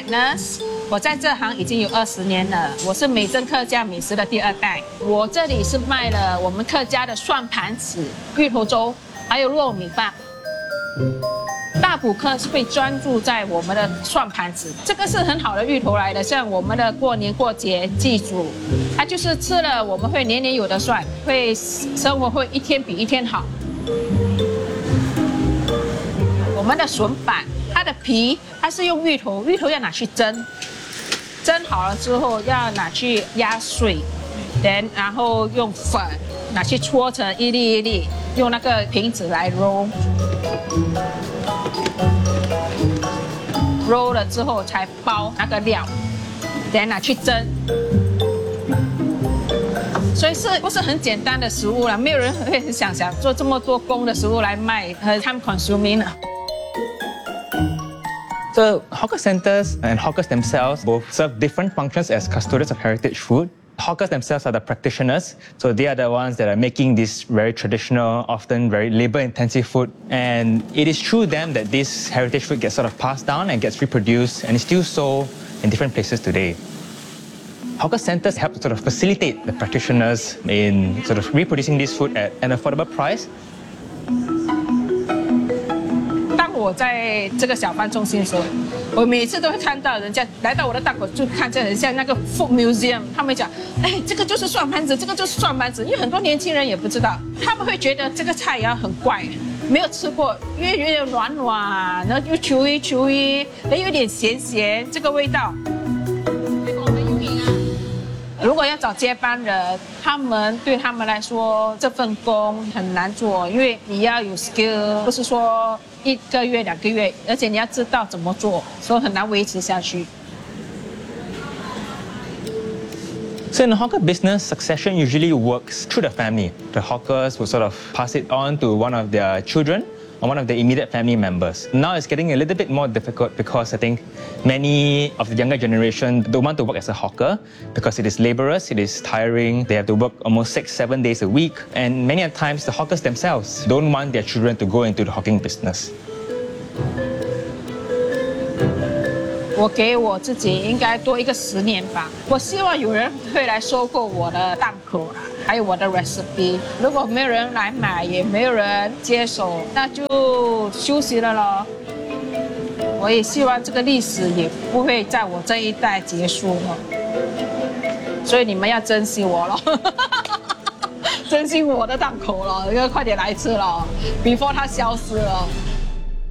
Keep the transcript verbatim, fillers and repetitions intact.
Agnes， 我在这行已经有二十年了，我是美珍客家美食的第二代。我这里是卖了我们客家的蒜盘子、芋头粥，还有糯米饭。大埔客是会专注在我们的蒜盘子，这个是很好的芋头来的，像我们的过年过节祭祖，它就是吃了我们会年年有的蒜，会生活会一天比一天好。我们的笋板，它的皮它是用芋头，芋头要拿去蒸，蒸好了之后要拿去压碎，然后用粉拿去搓成一粒一粒，用那个瓶子来揉。揉了之后才包那个料，然后拿去蒸。所以是不是很简单的食物啦？没有人会很想想做这么多工的食物来卖，很 time consuming 啊。 So hawker centers and hawkers themselves both serve different functions as custodians of heritage food. Hawkers themselves are the practitioners, so they are the ones that are making this very traditional, often very labor-intensive food. And it is through them that this heritage food gets sort of passed down and gets reproduced and is still sold in different places today. Hawker centers help to sort of facilitate the practitioners in sort of reproducing this food at an affordable price. 当我在这个小贩中心的时候，我每次都会看到人家来到我的档口，就看着很像那个 food museum， 他们讲，哎，这个就是蒜盘子，这个就是蒜盘子，因为很多年轻人也不知道，他们会觉得这个菜肴很怪，没有吃过，因为有点软软，然后又 chewy chewy， 又有点咸咸，这个味道。如果要找接班人，他们对他们来说这份工很难做，因为你要有 skill， 不是说一个月两个月，而且你要知道怎么做，所以很难维持下去。 So in the hawker business, succession usually works through the family. The hawkers will sort of pass it on to one of their children or one of their immediate family members. Now it's getting a little bit more difficult because I think many of the younger generation don't want to work as a hawker because it is laborious, it is tiring, they have to work almost six, seven days a week, and many times the hawkers themselves don't want their children to go into the hawking business. 我给我自己应该多一个十年吧。我希望有人会来收购我的档口啦，还有我的 recipe。如果没有人来买，也没有人接手，那就休息了咯。我也希望这个历史也不会在我这一代结束了，所以你们要珍惜我咯，珍惜我的档口咯，要快点来吃咯 ，before 它消失了。